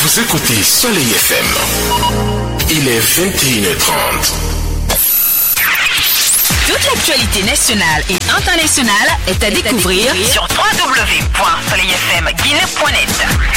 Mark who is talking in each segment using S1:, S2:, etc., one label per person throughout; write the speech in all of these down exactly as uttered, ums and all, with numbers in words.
S1: Vous écoutez Soleil F M. Il est vingt et une heures trente.
S2: Toute l'actualité nationale et internationale est à découvrir sur w w w point soleil f m guinée point net.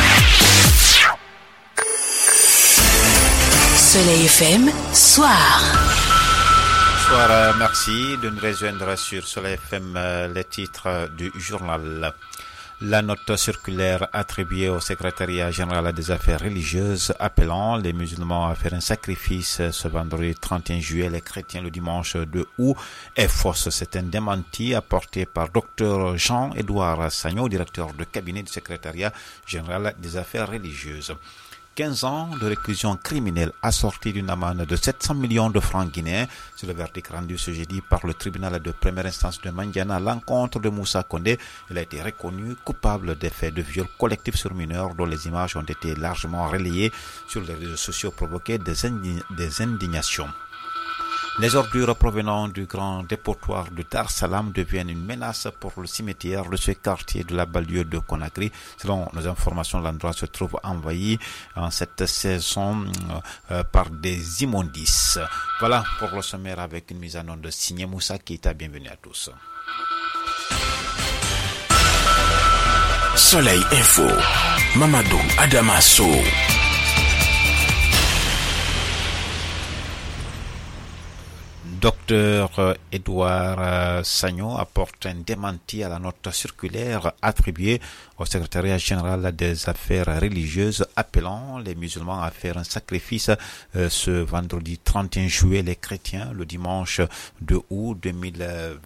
S2: Soleil F M, soir.
S3: Bonsoir, euh, merci de nous rejoindre sur Soleil F M, euh, les titres du journal. La note circulaire attribuée au secrétariat général des affaires religieuses appelant les musulmans à faire un sacrifice ce vendredi trente et un juillet, les chrétiens le dimanche deux août est fausse. C'est un démenti apporté par docteur Jean-Édouard Sagnon, directeur de cabinet du secrétariat général des affaires religieuses. quinze ans de réclusion criminelle assortie d'une amende de sept cents millions de francs guinéens. C'est le verdict rendu ce jeudi par le tribunal de première instance de Mandiana à l'encontre de Moussa Condé. Il a été reconnu coupable des faits de viol collectif sur mineurs dont les images ont été largement relayées sur les réseaux sociaux, provoquées des, indign- des indignations. Les ordures provenant du grand dépotoir de Dar Salam deviennent une menace pour le cimetière de ce quartier de la banlieue de Conakry. Selon nos informations, l'endroit se trouve envahi en cette saison euh, par des immondices. Voilà pour le sommaire avec une mise en onde de Signé Moussa Keita. Bienvenue à tous.
S1: Soleil Info, Mamadou Adamasso.
S3: Docteur Édouard Sagnon apporte un démenti à la note circulaire attribuée au secrétariat général des affaires religieuses appelant les musulmans à faire un sacrifice euh, ce vendredi trente et un juillet, les chrétiens le dimanche deux août deux mille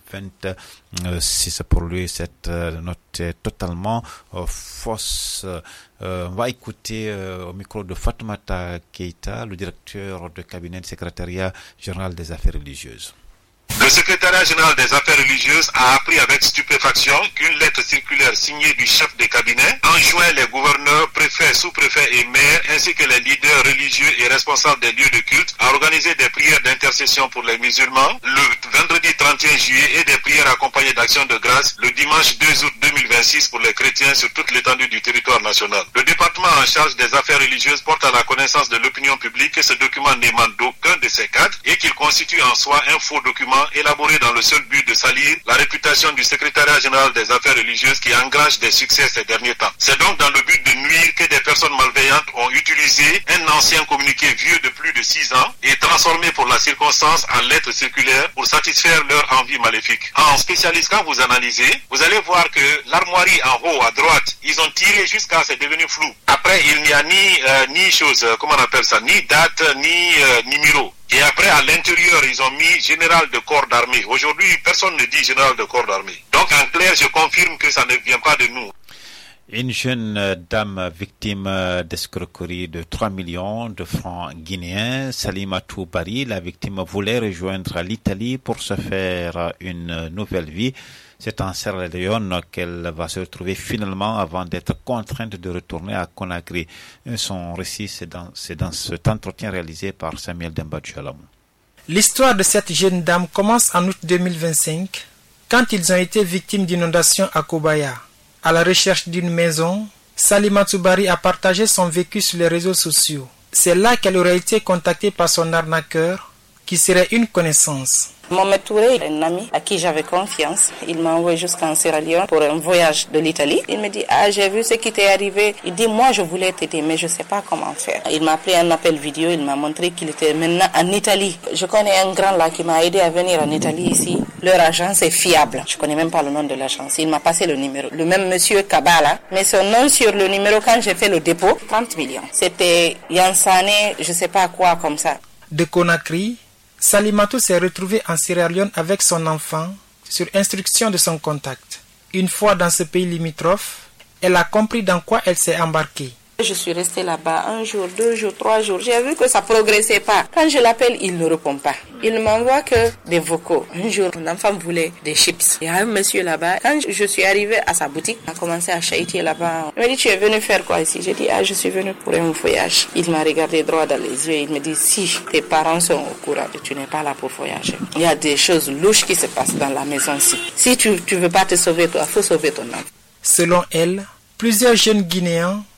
S3: vingt-six. Pour lui, cette euh, note est totalement euh, fausse. Euh, on va écouter euh, au micro de Fatoumata Keita, le directeur de cabinet du secrétariat général des affaires religieuses.
S4: Le secrétariat général des affaires religieuses a appris avec stupéfaction qu'une lettre circulaire signée du chef de cabinet enjoint les gouverneurs, préfets, sous-préfets et maires ainsi que les leaders religieux et responsables des lieux de culte à organiser des prières d'intercession pour les musulmans le vendredi trente et un juillet et des prières accompagnées d'actions de grâce le dimanche deux août deux mille vingt-six pour les chrétiens sur toute l'étendue du territoire national. Le département en charge des affaires religieuses porte à la connaissance de l'opinion publique que ce document n'émane d'aucun de ces cadres et qu'il constitue en soi un faux document élaboré dans le seul but de salir la réputation du secrétariat général des affaires religieuses qui engrange des succès ces derniers temps. C'est donc dans le but de nuire que des personnes malveillantes ont utilisé un ancien communiqué vieux de plus de six ans et transformé pour la circonstance en lettre circulaire pour satisfaire leur envie maléfique. En spécialiste, quand vous analysez, vous allez voir que l'armoirie en haut à droite, ils ont tiré jusqu'à c'est devenu flou. Après, il n'y a ni euh, ni chose, euh, comment on appelle ça, ni date, ni euh, numéro. Et après, à l'intérieur, ils ont mis général de corps d'armée. Aujourd'hui, personne ne dit général de corps d'armée. Donc, en clair, je confirme que ça ne vient pas de nous.
S3: Une jeune dame victime d'escroquerie de trois millions de francs guinéens, Salimatou Bari, la victime voulait rejoindre l'Italie pour se faire une nouvelle vie. C'est en Sierra Leone qu'elle va se retrouver finalement avant d'être contrainte de retourner à Conakry. Son récit, c'est dans, c'est dans cet entretien réalisé par Samuel Dembadjalam.
S5: L'histoire de cette jeune dame commence en août deux mille vingt-cinq, quand ils ont été victimes d'inondations à Kobaya. À la recherche d'une maison, Salimatou Bari a partagé son vécu sur les réseaux sociaux. C'est là qu'elle aurait été contactée par son arnaqueur, qui serait une connaissance.
S6: Mohamed Touré, un ami à qui j'avais confiance, il m'a envoyé jusqu'en Sierra Leone pour un voyage de l'Italie. Il me dit, ah, j'ai vu ce qui t'est arrivé. Il dit, moi, je voulais t'aider, mais je ne sais pas comment faire. Il m'a appelé un appel vidéo, il m'a montré qu'il était maintenant en Italie. Je connais un grand là qui m'a aidé à venir en Italie ici. Leur agence est fiable. Je ne connais même pas le nom de l'agence. Il m'a passé le numéro. Le même monsieur Kabala, mais son nom sur le numéro quand j'ai fait le dépôt, trente millions. C'était Yansane, je ne sais pas quoi comme ça.
S5: De Conakry, Salimatou s'est retrouvée en Sierra Leone avec son enfant sur instruction de son contact. Une fois dans ce pays limitrophe, elle a compris dans quoi elle s'est embarquée.
S6: Je suis restée là-bas un jour, deux jours, trois jours. J'ai vu que ça progressait pas. Quand je l'appelle, il ne répond pas. Il ne m'envoie que des vocaux. Un jour, mon enfant voulait des chips. Il y a un monsieur là-bas. Quand je suis arrivée à sa boutique, il a commencé à chahuter là-bas. Il m'a dit, tu es venu faire quoi ici? J'ai dit, ah, je suis venu pour un voyage. Il m'a regardé droit dans les yeux. Il me dit, si tes parents sont au courant, tu n'es pas là pour voyager. Il y a des choses louches qui se passent dans la maison-ci. Si tu ne veux pas te sauver, toi, il faut sauver ton enfant.
S5: Selon elle, plusieurs jeunes Guinéens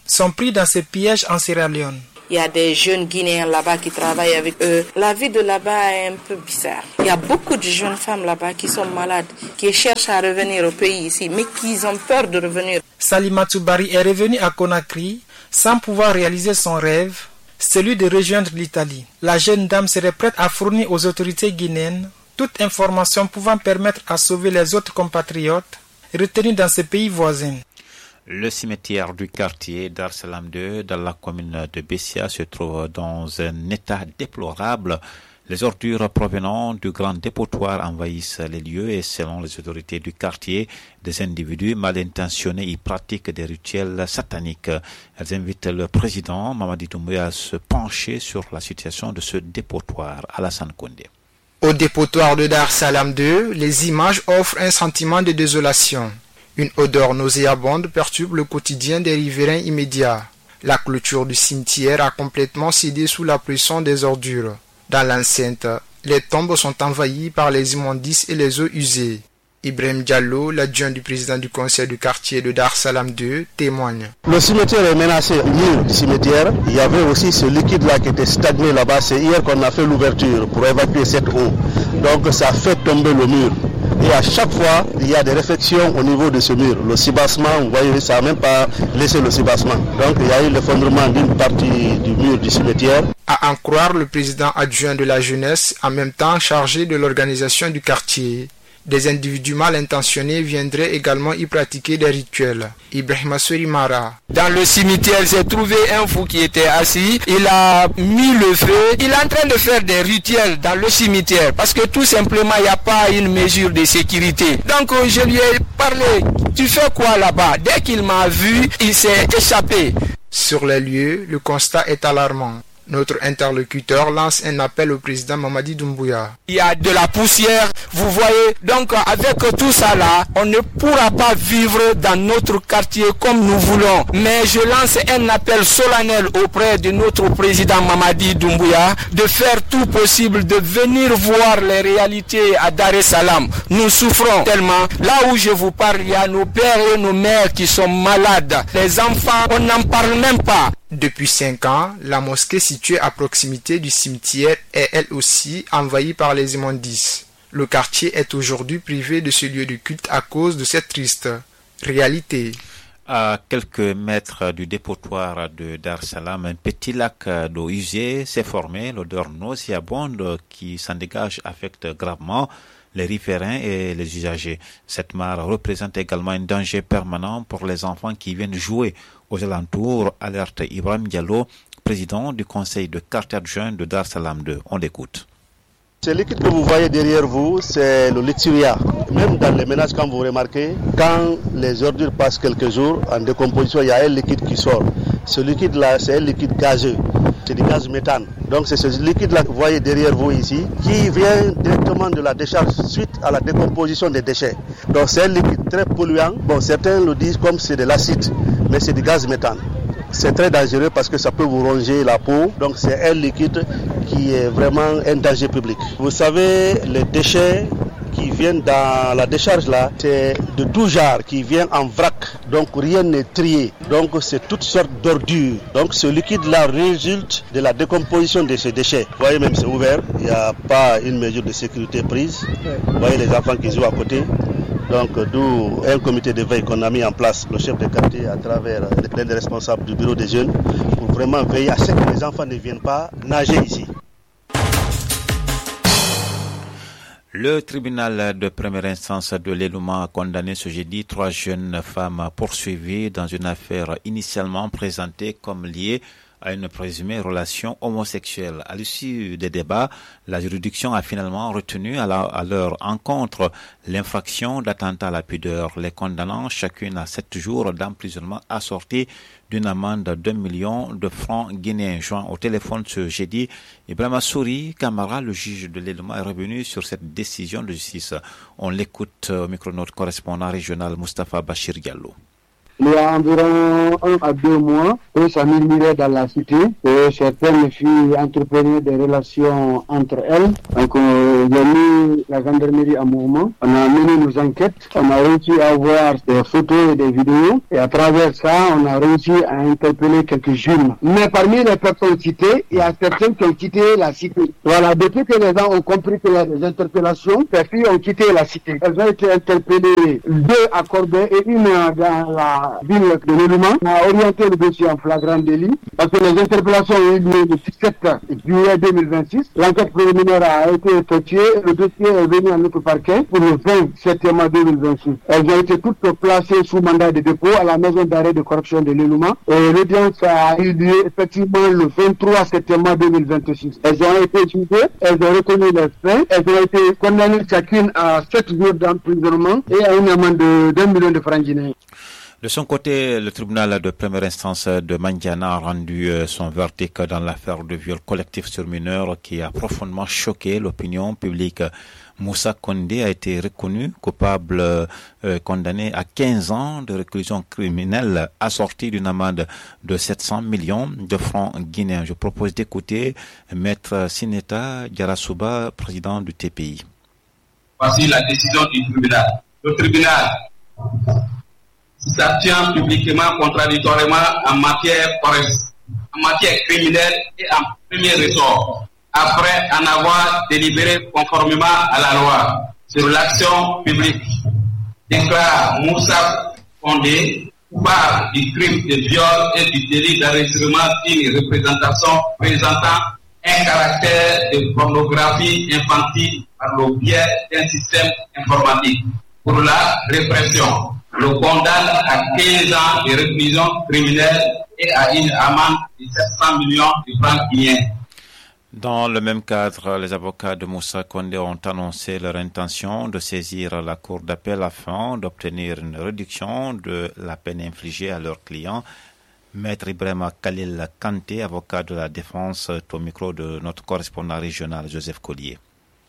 S5: sont pris dans ces pièges en Sierra Leone.
S6: Il y a des jeunes Guinéens là-bas qui travaillent avec eux. La vie de là-bas est un peu bizarre. Il y a beaucoup de jeunes femmes là-bas qui sont malades, qui cherchent à revenir au pays ici, mais qui ont peur de revenir.
S5: Salimatou Bari est revenue à Conakry sans pouvoir réaliser son rêve, celui de rejoindre l'Italie. La jeune dame serait prête à fournir aux autorités guinéennes toute information pouvant permettre à sauver les autres compatriotes retenus dans ces pays voisins.
S3: Le cimetière du quartier Dar Salam deux, dans la commune de Bessia, se trouve dans un état déplorable. Les ordures provenant du grand dépotoir envahissent les lieux et selon les autorités du quartier, des individus mal intentionnés y pratiquent des rituels sataniques. Elles invitent le président Mamadi Doumbouya à se pencher sur la situation de ce dépotoir. Alassane Koundé.
S7: Au dépotoir de Dar Salam deux, les images offrent un sentiment de désolation. Une odeur nauséabonde perturbe le quotidien des riverains immédiats. La clôture du cimetière a complètement cédé sous la pression des ordures. Dans l'enceinte, les tombes sont envahies par les immondices et les eaux usées. Ibrahim Diallo, l'adjoint du président du conseil du quartier de Dar Salam deux, témoigne.
S8: Le cimetière est menacé, au mur du cimetière. Il y avait aussi ce liquide-là qui était stagné là-bas. C'est hier qu'on a fait l'ouverture pour évacuer cette eau. Donc ça fait tomber le mur. Et à chaque fois, il y a des réflexions au niveau de ce mur. Le cibassement, vous voyez, ça n'a même pas laissé le cibassement. Donc il y a eu l'effondrement d'une partie du mur du cimetière.
S7: À en croire le président adjoint de la jeunesse, en même temps chargé de l'organisation du quartier, des individus mal intentionnés viendraient également y pratiquer des rituels. Ibrahima Mara.
S9: Dans le cimetière, j'ai trouvé un fou qui était assis. Il a mis le feu. Il est en train de faire des rituels dans le cimetière parce que tout simplement, il n'y a pas une mesure de sécurité. Donc, je lui ai parlé. Tu fais quoi là-bas? Dès qu'il m'a vu, il s'est échappé.
S7: Sur les lieux, le constat est alarmant. Notre interlocuteur lance un appel au président Mamadi Doumbouya.
S9: Il y a de la poussière, vous voyez. Donc avec tout ça là, on ne pourra pas vivre dans notre quartier comme nous voulons. Mais je lance un appel solennel auprès de notre président Mamadi Doumbouya de faire tout possible de venir voir les réalités à Dar es Salam. Nous souffrons tellement. Là où je vous parle, il y a nos pères et nos mères qui sont malades. Les enfants, on n'en parle même pas.
S7: Depuis cinq ans, la mosquée située à proximité du cimetière est elle aussi envahie par les immondices. Le quartier est aujourd'hui privé de ce lieu de culte à cause de cette triste réalité.
S3: À quelques mètres du dépotoir de Dar Salam, un petit lac d'eau usée s'est formé. L'odeur nauséabonde qui s'en dégage affecte gravement les riverains et les usagers. Cette mare représente également un danger permanent pour les enfants qui viennent jouer aux alentours, alerte Ibrahim Diallo, président du conseil de quartier adjoint de Dar Salam deux. On l'écoute.
S8: Ce liquide que vous voyez derrière vous, c'est le lixiria. Même dans les ménages, quand vous remarquez, quand les ordures passent quelques jours en décomposition, il y a un liquide qui sort. Ce liquide-là, c'est un liquide gazeux. C'est du gaz méthane. Donc c'est ce liquide-là que vous voyez derrière vous ici, qui vient directement de la décharge suite à la décomposition des déchets. Donc c'est un liquide très polluant. Bon, certains le disent comme c'est de l'acide, mais c'est du gaz méthane. C'est très dangereux parce que ça peut vous ronger la peau. Donc c'est un liquide qui est vraiment un danger public. Vous savez, les déchets qui viennent dans la décharge là, c'est de tout genre qui viennent en vrac. Donc rien n'est trié. Donc c'est toutes sortes d'ordures. Donc ce liquide là résulte de la décomposition de ces déchets. Vous voyez, même c'est ouvert, il n'y a pas une mesure de sécurité prise. Vous voyez les enfants qui jouent à côté. Donc d'où un comité de veille qu'on a mis en place, le chef de quartier à travers l'un des responsables du bureau des jeunes, pour vraiment veiller à ce que les enfants ne viennent pas nager ici.
S3: Le tribunal de première instance de l'Elouma a condamné ce jeudi trois jeunes femmes poursuivies dans une affaire initialement présentée comme liée à une présumée relation homosexuelle. À l'issue des débats, la juridiction a finalement retenu à, la, à leur encontre l'infraction d'attentat à la pudeur, les condamnant chacune à sept jours d'emprisonnement assorti d'une amende de deux millions de francs guinéens. Joint au téléphone ce jeudi, Ibrahima Souri Camara, le juge de l'Elouma, est revenu sur cette décision de justice. On l'écoute au micro de notre correspondant régional Moustapha Bachir Diallo.
S10: Il y a environ un à deux mois, eux s'amélioraient dans la cité et certaines filles entreprenaient des relations entre elles. Donc, euh, il y a mis la gendarmerie en mouvement. On a mené nos enquêtes. On a réussi à avoir des photos et des vidéos. Et à travers ça, on a réussi à interpeller quelques jeunes. Mais parmi les personnes citées, il y a certains qui ont quitté la cité. Voilà, depuis que les gens ont compris qu'il y a des interpellations, ces filles ont quitté la cité. Elles ont été interpellées, deux à Corbeil et une dans la ville de Léluma. On a orienté le dossier en flagrant délit parce que les interpellations ont eu lieu le dix-sept juillet deux mille vingt-six. L'enquête préliminaire a été effectuée. Le dossier est venu à notre parquet pour le vingt septembre deux mille vingt-six. Elles ont été toutes placées sous mandat de dépôt à la maison d'arrêt de correction de Léluma. Et l'audience a eu lieu effectivement le vingt-trois septembre deux mille vingt-six. Elles ont été jugées, elles ont reconnu les faits, elles ont été condamnées chacune à sept jours d'emprisonnement et à une amende de d'un million de francs guinéens.
S3: De son côté, le tribunal de première instance de Mandiana a rendu son verdict dans l'affaire de viol collectif sur mineurs qui a profondément choqué l'opinion publique. Moussa Condé a été reconnu coupable, euh, condamné à quinze ans de réclusion criminelle assortie d'une amende de sept cents millions de francs guinéens. Je propose d'écouter Maître Sineta Diarasouba, président du T P I.
S11: Voici la décision du tribunal. Le tribunal s'abstient publiquement contradictoirement en matière forestière, en matière criminelle et en premier ressort, après en avoir délibéré conformément à la loi sur l'action publique, déclare Moussa Condé coupable du crime de viol et du délit d'enregistrement d'une représentation présentant un caractère de pornographie infantile par le biais d'un système informatique pour la répression. Le condamne à quinze ans de réclusion criminelle et à une amende de sept cents millions de francs guinéens.
S3: Dans le même cadre, les avocats de Moussa Condé ont annoncé leur intention de saisir la cour d'appel afin d'obtenir une réduction de la peine infligée à leurs clients. Maître Ibrahima Khalil Kanté, avocat de la défense, est au micro de notre correspondant régional Joseph Collier.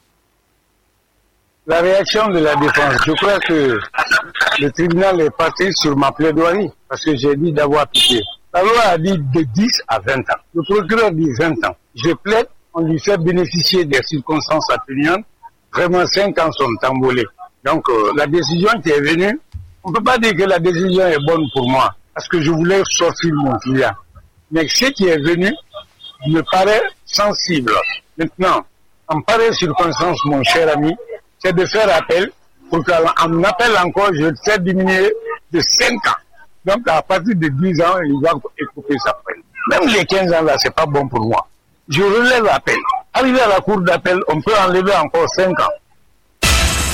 S12: La réaction de la défense, je crois que le tribunal est parti sur ma plaidoirie parce que j'ai dit d'avoir pitié. La loi a dit de dix à vingt ans. Le procureur dit vingt ans. Je plaide, on lui fait bénéficier des circonstances atténuantes. Vraiment, cinq ans sont embolés. Donc, euh, la décision qui est venue, on ne peut pas dire que la décision est bonne pour moi parce que je voulais sortir mon client. Mais ce qui est venu me paraît sensible. Maintenant, en pareille circonstance, mon cher ami, c'est de faire appel pour qu'on appelle encore, je le fais diminuer de cinq ans. Donc, à partir de dix ans, il va écouter sa peine. Même les quinze ans là, c'est pas bon pour moi. Je relève l'appel. Arrivé à la cour d'appel, on peut enlever encore cinq ans.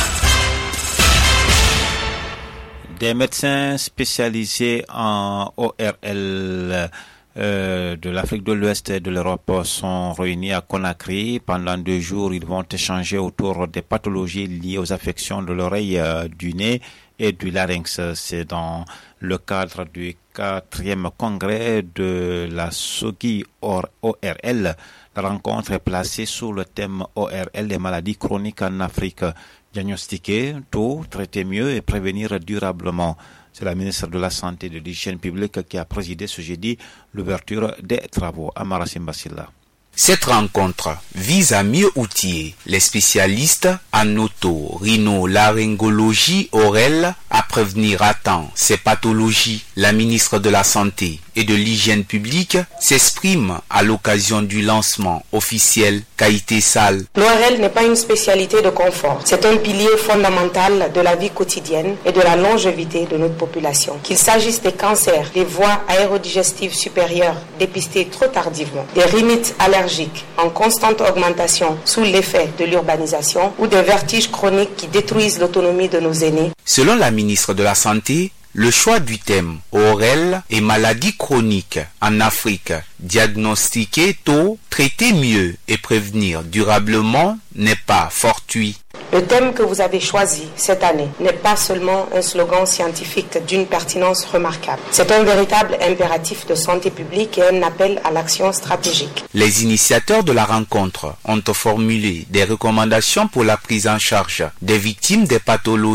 S3: Des médecins spécialisés en O R L Euh, de l'Afrique de l'Ouest et de l'Europe sont réunis à Conakry. Pendant deux jours, ils vont échanger autour des pathologies liées aux affections de l'oreille, euh, du nez et du larynx. C'est dans le cadre du quatrième congrès de la SOGI O R L. La rencontre est placée sous le thème O R L, les maladies chroniques en Afrique. Diagnostiquer tôt, traiter mieux et prévenir durablement. C'est la ministre de la Santé et de l'Hygiène publique qui a présidé ce jeudi l'ouverture des travaux. Amara Simbasila.
S13: Cette rencontre vise à mieux outiller les spécialistes en oto-rhino-laryngologie orale à prévenir à temps ces pathologies. La ministre de la Santé et de l'Hygiène publique s'exprime à l'occasion du lancement officiel Qualité Sale.
S14: L'O R L n'est pas une spécialité de confort. C'est un pilier fondamental de la vie quotidienne et de la longévité de notre population. Qu'il s'agisse des cancers, des voies aérodigestives supérieures dépistés trop tardivement, des rhinites allergiques en constante augmentation sous l'effet de l'urbanisation ou des vertiges chroniques qui détruisent l'autonomie de nos aînés.
S13: Selon la ministre de la Santé, le choix du thème O R L et maladies chroniques en Afrique, diagnostiquer tôt, traiter mieux et prévenir durablement n'est pas fortuit.
S14: Le thème que vous avez choisi cette année n'est pas seulement un slogan scientifique d'une pertinence remarquable. C'est un véritable impératif de santé publique et un appel à l'action stratégique.
S13: Les initiateurs de la rencontre ont formulé des recommandations pour la prise en charge des victimes des pathologies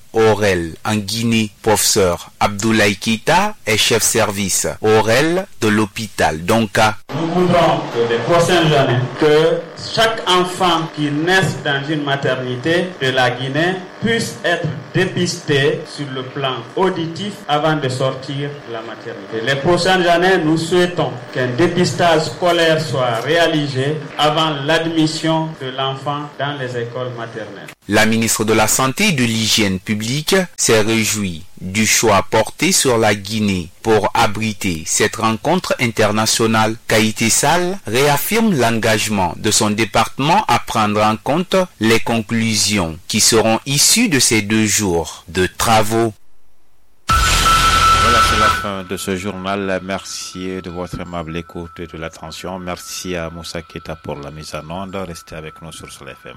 S13: O R E L en Guinée. Professeur Abdoulaye Keita est chef service O R E L de l'hôpital Donka.
S15: Nous voudrons que les prochaines années, que chaque enfant qui naît dans une maternité de la Guinée puisse être dépisté sur le plan auditif avant de sortir de la maternité. Les prochaines années, nous souhaitons qu'un dépistage scolaire soit réalisé avant l'admission de l'enfant dans les écoles maternelles.
S13: La ministre de la Santé et de l'Hygiène publique s'est réjouie du choix porté sur la Guinée pour abriter cette rencontre internationale. Kaïté Sall réaffirme l'engagement de son département à prendre en compte les conclusions qui seront issues de ces deux jours de travaux.
S3: Voilà, c'est la fin de ce journal. Merci de votre aimable écoute et de l'attention. Merci à Moussa Keita pour la mise en onde. Restez avec nous sur Soleil F M.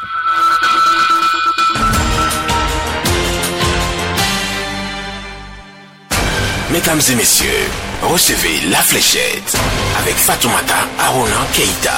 S1: Mesdames et messieurs, recevez La Fléchette avec Fatoumata Arona Keita.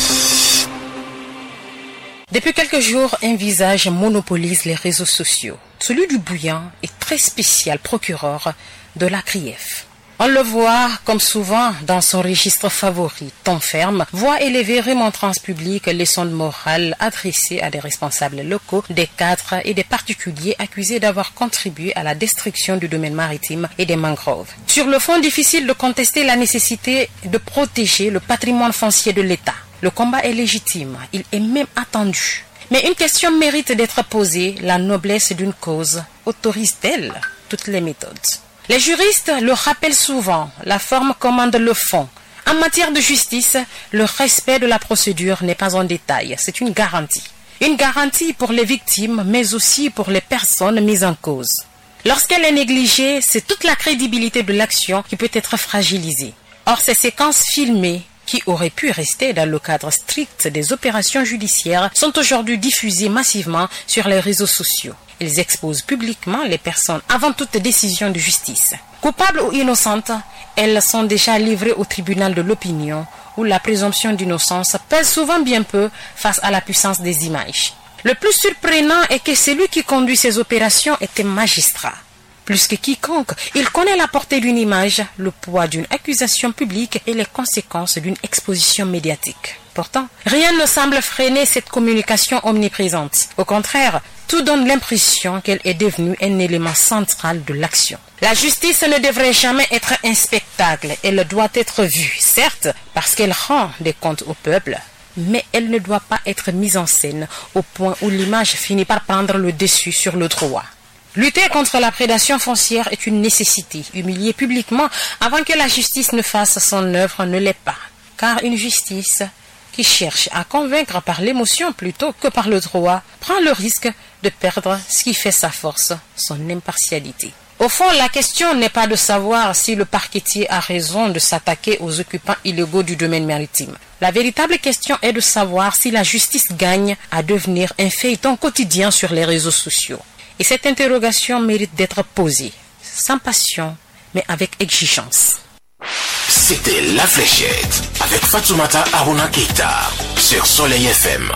S16: Depuis quelques jours, un visage monopolise les réseaux sociaux. Celui du bouillant et très spécial procureur de la C R I E F. On le voit, comme souvent, dans son registre favori, ton ferme, voix élevée remontrance publique, leçons de morale adressées à des responsables locaux, des cadres et des particuliers accusés d'avoir contribué à la destruction du domaine maritime et des mangroves. Sur le fond, difficile de contester la nécessité de protéger le patrimoine foncier de l'État. Le combat est légitime, il est même attendu. Mais une question mérite d'être posée, la noblesse d'une cause autorise-t-elle toutes les méthodes ? Les juristes le rappellent souvent, la forme commande le fond. En matière de justice, le respect de la procédure n'est pas un détail, c'est une garantie. Une garantie pour les victimes, mais aussi pour les personnes mises en cause. Lorsqu'elle est négligée, c'est toute la crédibilité de l'action qui peut être fragilisée. Or, ces séquences filmées, qui auraient pu rester dans le cadre strict des opérations judiciaires, sont aujourd'hui diffusées massivement sur les réseaux sociaux. Ils exposent publiquement les personnes avant toute décision de justice. Coupables ou innocentes, elles sont déjà livrées au tribunal de l'opinion où la présomption d'innocence pèse souvent bien peu face à la puissance des images. Le plus surprenant est que celui qui conduit ces opérations est un magistrat. Plus que quiconque, il connaît la portée d'une image, le poids d'une accusation publique et les conséquences d'une exposition médiatique. Pourtant, rien ne semble freiner cette communication omniprésente. Au contraire, tout donne l'impression qu'elle est devenue un élément central de l'action. La justice ne devrait jamais être un spectacle, elle doit être vue, certes, parce qu'elle rend des comptes au peuple, mais elle ne doit pas être mise en scène au point où l'image finit par prendre le dessus sur le droit. Lutter contre la prédation foncière est une nécessité. Humilier publiquement avant que la justice ne fasse son œuvre ne l'est pas. Car une justice qui cherche à convaincre par l'émotion plutôt que par le droit prend le risque de perdre ce qui fait sa force, son impartialité. Au fond, la question n'est pas de savoir si le parquetier a raison de s'attaquer aux occupants illégaux du domaine maritime. La véritable question est de savoir si la justice gagne à devenir un feuilleton quotidien sur les réseaux sociaux. Et cette interrogation mérite d'être posée, sans passion, mais avec exigence.
S1: C'était La Fléchette avec Fatoumata Arona Keita sur Soleil F M.